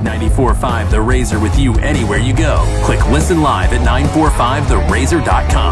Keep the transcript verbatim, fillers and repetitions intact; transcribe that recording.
ninety-four point five The Razor with you anywhere you go. Click listen live at nine four five the razor dot com.